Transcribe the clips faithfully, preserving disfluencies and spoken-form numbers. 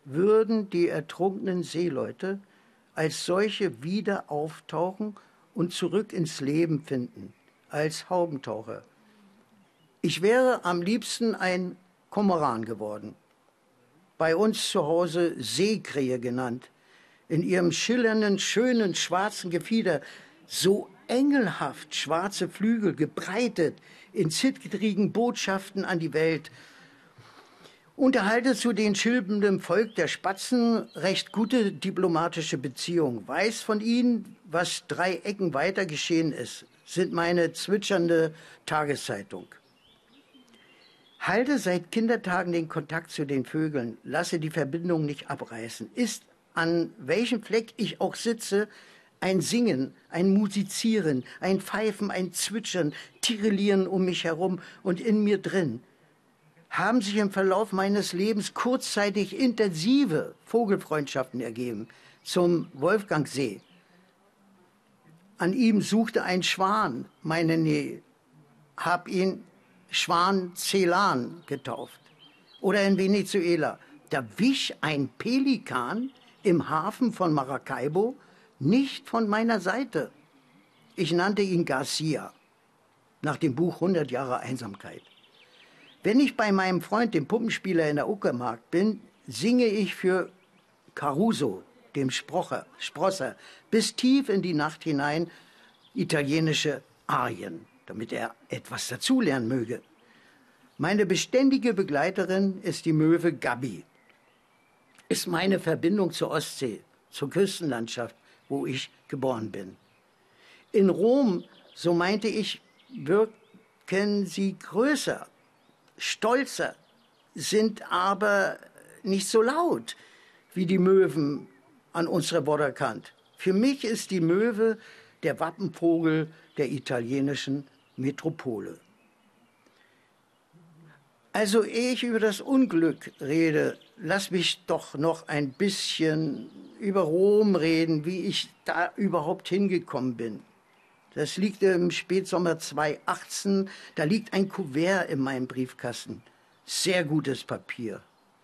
würden die ertrunkenen Seeleute als solche wieder auftauchen und zurück ins Leben finden, als Haubentaucher. Ich wäre am liebsten ein Kormoran geworden, bei uns zu Hause Seekrähe genannt, in ihrem schillernden, schönen, schwarzen Gefieder, so engelhaft schwarze Flügel gebreitet in zittrigen Botschaften an die Welt. Unterhalte zu den schilpenden Volk der Spatzen recht gute diplomatische Beziehungen. Weiß von ihnen, was drei Ecken weiter geschehen ist, sind meine zwitschernde Tageszeitung. Halte seit Kindertagen den Kontakt zu den Vögeln, lasse die Verbindung nicht abreißen. Ist, an welchem Fleck ich auch sitze, ein Singen, ein Musizieren, ein Pfeifen, ein Zwitschern, Tirelieren um mich herum und in mir drin. Haben sich im Verlauf meines Lebens kurzzeitig intensive Vogelfreundschaften ergeben, zum Wolfgangsee. An ihm suchte ein Schwan meine Nähe, hab ihn Schwan Celan getauft. Oder in Venezuela, da wich ein Pelikan im Hafen von Maracaibo nicht von meiner Seite. Ich nannte ihn Garcia, nach dem Buch hundert Jahre Einsamkeit. Wenn ich bei meinem Freund, dem Puppenspieler in der Uckermark bin, singe ich für Caruso, dem Sprocher, Sprosser, bis tief in die Nacht hinein italienische Arien, damit er etwas dazulernen möge. Meine beständige Begleiterin ist die Möwe Gabi, ist meine Verbindung zur Ostsee, zur Küstenlandschaft, wo ich geboren bin. In Rom, so meinte ich, wirken sie größer, stolzer, sind aber nicht so laut wie die Möwen an unserer Vorderkant. Für mich ist die Möwe der Wappenvogel der italienischen Metropole. Also ehe ich über das Unglück rede, lass mich doch noch ein bisschen über Rom reden, wie ich da überhaupt hingekommen bin. Das liegt im Spätsommer zweitausendachtzehn, da liegt ein Kuvert in meinem Briefkasten. Sehr gutes Papier.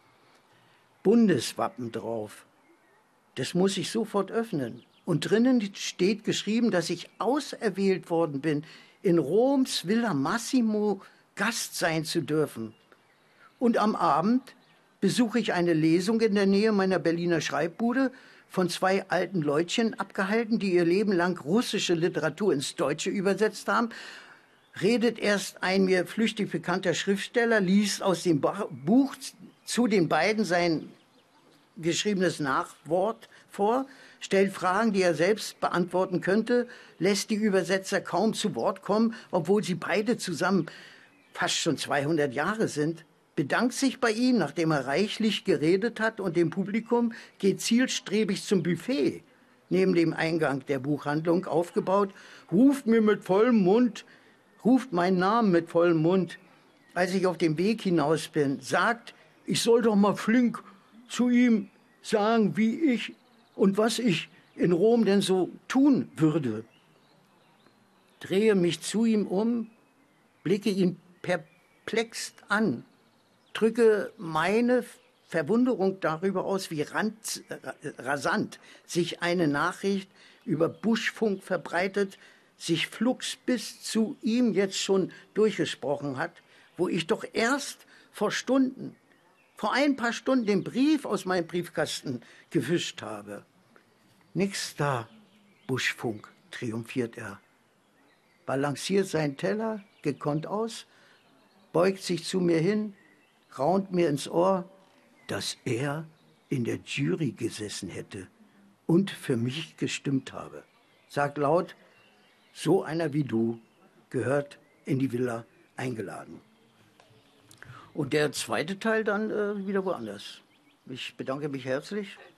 Bundeswappen drauf. Das muss ich sofort öffnen. Und drinnen steht geschrieben, dass ich auserwählt worden bin, in Roms Villa Massimo Gast sein zu dürfen. Und am Abend besuche ich eine Lesung in der Nähe meiner Berliner Schreibbude, von zwei alten Leutchen abgehalten, die ihr Leben lang russische Literatur ins Deutsche übersetzt haben. Redet erst ein mir flüchtig bekannter Schriftsteller, liest aus dem Buch zu den beiden sein geschriebenes Nachwort vor, stellt Fragen, die er selbst beantworten könnte, lässt die Übersetzer kaum zu Wort kommen, obwohl sie beide zusammen fast schon zweihundert Jahre sind, bedankt sich bei ihnen, nachdem er reichlich geredet hat, und dem Publikum geht zielstrebig zum Buffet, neben dem Eingang der Buchhandlung aufgebaut, ruft mir mit vollem Mund, ruft meinen Namen mit vollem Mund, als ich auf dem Weg hinaus bin, sagt, ich soll doch mal flink zu ihm sagen, wie ich und was ich in Rom denn so tun würde. Drehe mich zu ihm um, blicke ihn perplex an, drücke meine Verwunderung darüber aus, wie rand, rasant sich eine Nachricht über Buschfunk verbreitet, sich flugs bis zu ihm jetzt schon durchgesprochen hat, wo ich doch erst vor Stunden, vor ein paar Stunden den Brief aus meinem Briefkasten gefischt habe. Nix da, Buschfunk, triumphiert er, balanciert seinen Teller gekonnt aus, beugt sich zu mir hin, raunt mir ins Ohr, dass er in der Jury gesessen hätte und für mich gestimmt habe. Sagt laut, so einer wie du gehört in die Villa eingeladen. Und der zweite Teil dann äh, wieder woanders. Ich bedanke mich herzlich.